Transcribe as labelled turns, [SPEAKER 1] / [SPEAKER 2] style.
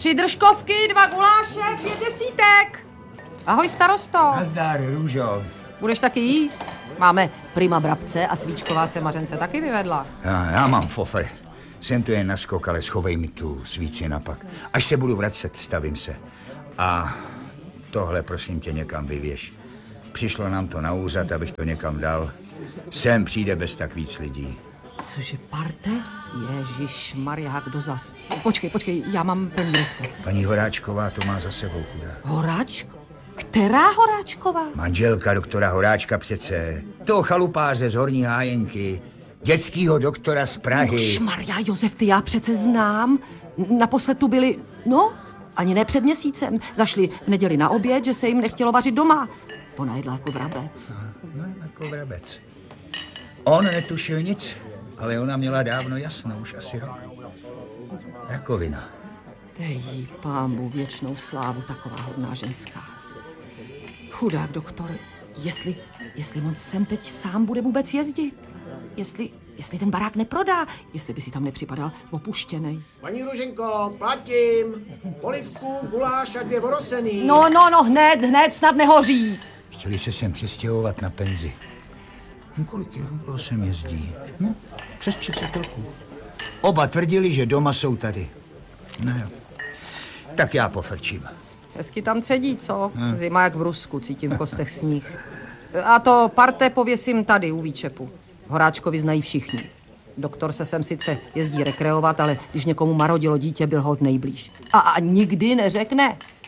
[SPEAKER 1] 3 držkovky, 2 guláše, 5 desítek. Ahoj, starosto.
[SPEAKER 2] Nazdar, Růžo.
[SPEAKER 1] Budeš taky jíst? Máme prima brabce a svíčková se Mařence taky vyvedla.
[SPEAKER 2] Já mám fofr. Jsem tu jen na skok, ale schovej mi tu svíci napak. Až se budu vracet, stavím se. A tohle prosím tě někam vyvěš. Přišlo nám to na úřad, abych to někam dal. Sem přijde bez tak víc lidí.
[SPEAKER 1] Cože, parte? Ježišmarja, kdo zas? Počkej, já mám plný ruce.
[SPEAKER 2] Paní Horáčková to má za sebou, chudá.
[SPEAKER 1] Horáčko? Která Horáčková?
[SPEAKER 2] Manželka doktora Horáčka přece. Toho chalupáře z Horní Hájenky. Dětskýho doktora z Prahy.
[SPEAKER 1] Ježišmarja, Josef, ty já přece znám. Naposled tu byli, ani ne před měsícem. Zašli v neděli na oběd, že se jim nechtělo vařit doma. Ona jedla jako vrabec.
[SPEAKER 2] No, jako vrabec. On netušil nic, ale ona měla dávno jasno, už asi rok. Rakovina.
[SPEAKER 1] Dej jí pámbu věčnou slávu, taková hodná ženská. Chudák doktor, jestli on sem teď sám bude vůbec jezdit. Jestli ten barák neprodá, jestli by si tam nepřipadal opuštěnej.
[SPEAKER 3] Paní Ruženko, platím. Polivku, guláš a 2 vorosený.
[SPEAKER 1] No, hned, snad nehoří.
[SPEAKER 2] Chtěli se sem přestěhovat na penzi. Kolik je sem jezdí? Přes 30 roků. Oba tvrdili, že doma jsou tady. No jo. Tak já pofrčím.
[SPEAKER 1] Hezky tam cedí, co? Zima jak v Rusku, cítím v kostech sníh. A to parte pověsím tady u výčepu. Horáčkovi znají všichni. Doktor se sem sice jezdí rekreovat, ale když někomu marodilo dítě, byl holt nejblíž. A nikdy neřekne.